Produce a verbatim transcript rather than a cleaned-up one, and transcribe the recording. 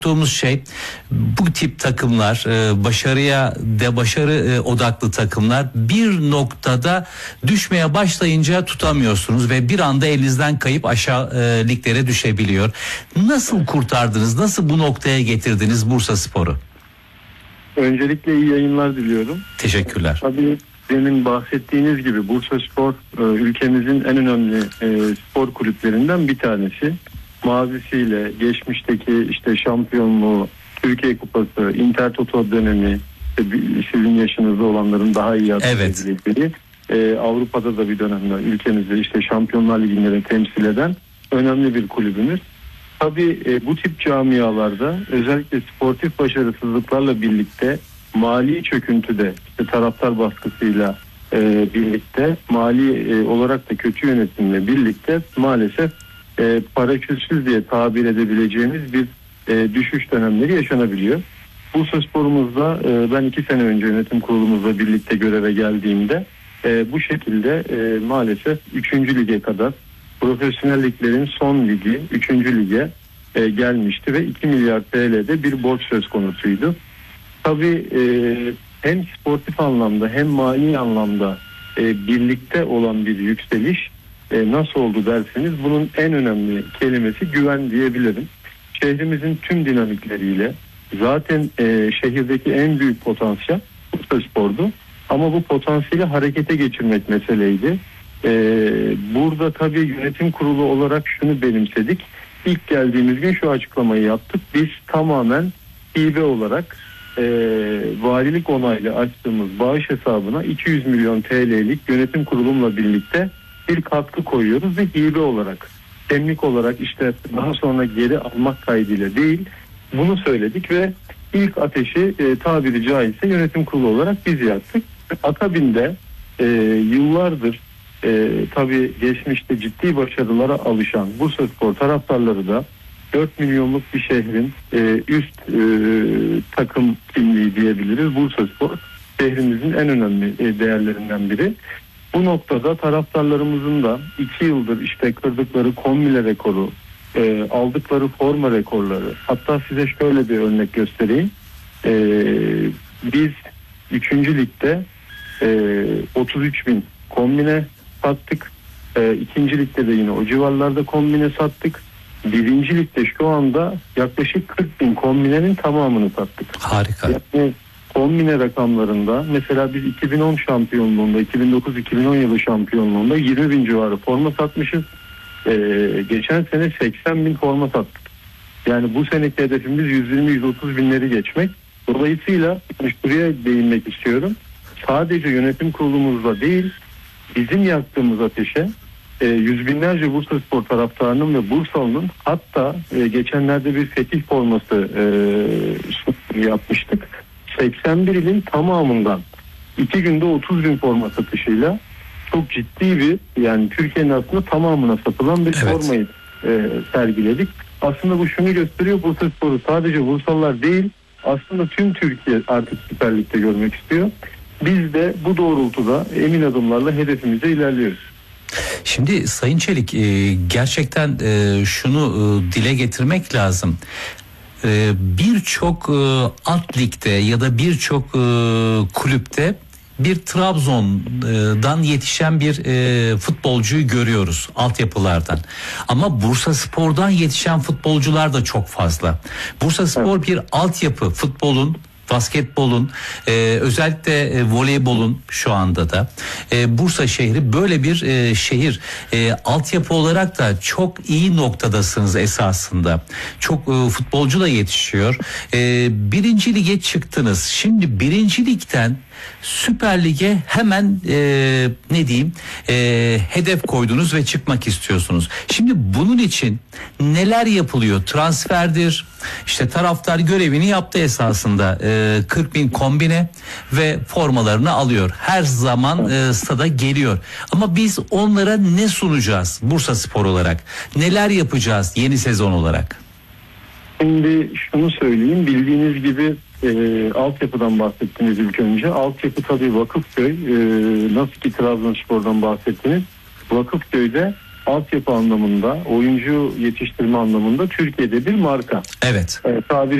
Tuttuğumuz şey bu tip takımlar e, başarıya de başarı e, odaklı takımlar bir noktada düşmeye başlayınca tutamıyorsunuz ve bir anda elinizden kayıp aşağı e, liglere düşebiliyor. Nasıl kurtardınız? Nasıl bu noktaya getirdiniz Bursaspor'u? Öncelikle iyi yayınlar diliyorum. Teşekkürler. Tabii demin bahsettiğiniz gibi Bursaspor e, ülkemizin en önemli e, spor kulüplerinden bir tanesi. Mazisiyle, geçmişteki işte şampiyonluğu, Türkiye Kupası, Intertoto dönemi, sizin yaşınızda olanların daha iyi hatırlayabilecekleri, evet. e, Avrupa'da da bir dönemde ülkemizde işte Şampiyonlar Ligi'nde temsil eden önemli bir kulübümüz. Tabii e, bu tip camialarda özellikle sportif başarısızlıklarla birlikte mali çöküntüde, işte taraftar baskısıyla e, birlikte, mali e, olarak da kötü yönetimle birlikte maalesef E, parakülsüz diye tabir edebileceğimiz bir e, düşüş dönemleri yaşanabiliyor. Bursaspor'umuzda e, ben iki sene önce yönetim kurulumuzla birlikte göreve geldiğimde e, bu şekilde e, maalesef üçüncü lige kadar profesyonel liglerin son ligi üçüncü lige e, gelmişti ve iki milyar T L'de bir borç söz konusuydu. Tabii e, hem sportif anlamda hem mali anlamda e, birlikte olan bir yükseliş E, nasıl oldu derseniz bunun en önemli kelimesi güven diyebilirim. Şehrimizin tüm dinamikleriyle zaten e, şehirdeki en büyük potansiyel Bursaspor'du. Ama bu potansiyeli harekete geçirmek meseleydi. E, burada tabii yönetim kurulu olarak şunu benimsedik. İlk geldiğimiz gün şu açıklamayı yaptık. Biz tamamen hibe olarak e, valilik onaylı açtığımız bağış hesabına iki yüz milyon T L'lik yönetim kurulumla birlikte bir katkı koyuyoruz ve hibe olarak, temlik olarak işte daha sonra geri almak kaydıyla değil, bunu söyledik ve ilk ateşi e, tabiri caizse yönetim kurulu olarak biz yaktık. Akabinde e, yıllardır e, tabii geçmişte ciddi başarılara alışan Bursaspor taraftarları da dört milyonluk bir şehrin e, üst e, takım kimliği diyebiliriz. Bursaspor şehrimizin en önemli e, değerlerinden biri. Bu noktada taraftarlarımızın da iki yıldır işte kırdıkları kombine rekoru, e, aldıkları forma rekorları, hatta size şöyle bir örnek göstereyim. E, biz üçüncü ligde e, otuz üç bin kombine sattık. E, ikinci ligde de yine o civarlarda kombine sattık. Birinci ligde şu anda yaklaşık kırk bin kombinenin tamamını sattık. Harika. Yani kombine rakamlarında mesela biz iki bin on şampiyonluğunda, iki bin dokuz iki bin on yılı şampiyonluğunda yirmi bin civarı forma satmışız. Ee, geçen sene seksen bin forma sattık. Yani bu seneki hedefimiz yüz yirmi yüz otuz binleri geçmek. Dolayısıyla şuraya değinmek istiyorum. Sadece yönetim kurulumuzla değil, bizim yaktığımız ateşe e, yüz binlerce Bursaspor taraftarının ve Bursalı'nın, hatta e, geçenlerde bir fetih forması e, yapmıştık. seksen bir ilin tamamından iki günde otuz bin forma satışıyla çok ciddi bir, yani Türkiye'nin aslında tamamına satılan bir evet. formayı e, sergiledik. Aslında bu şunu gösteriyor: Bursaspor'u sadece Bursalılar değil, aslında tüm Türkiye artık Süper Lig'de görmek istiyor. Biz de bu doğrultuda emin adımlarla hedefimize ilerliyoruz. Şimdi Sayın Çelik, gerçekten şunu dile getirmek lazım. Birçok alt ligde ya da birçok kulüpte bir Trabzon'dan yetişen bir futbolcuyu görüyoruz altyapılardan. Ama Bursaspor'dan yetişen futbolcular da çok fazla. Bursaspor bir altyapı, futbolun, basketbolun, e, özellikle e, voleybolun şu anda da e, Bursa şehri böyle bir e, şehir. E, altyapı olarak da çok iyi noktadasınız esasında. Çok e, futbolcu da yetişiyor. E, birinci lige çıktınız. Şimdi birinci ligden Süper Lig'e hemen e, ne diyeyim e, hedef koydunuz ve çıkmak istiyorsunuz. Şimdi bunun için neler yapılıyor? Transferdir, işte taraftar görevini yaptı esasında. E, kırk bin kombine ve formalarını alıyor. Her zaman e, stada geliyor. Ama biz onlara ne sunacağız Bursaspor olarak? Neler yapacağız yeni sezon olarak? Şimdi şunu söyleyeyim, bildiğiniz gibi e, altyapıdan bahsettiniz ilk önce. Altyapı tabii Vakıfköy, e, nasıl ki Trabzonspor'dan bahsettiniz. Vakıfköy'de altyapı anlamında, oyuncu yetiştirme anlamında Türkiye'de bir marka. Evet. E, tabiri